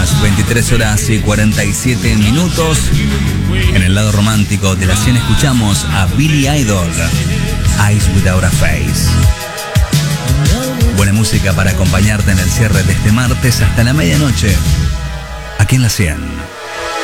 las 23 horas y 47 minutos. En el lado romántico de la 100 escuchamos a Billy Idol, Eyes Without a Face. Buena música para acompañarte en el cierre de este martes hasta la medianoche, aquí en la 100.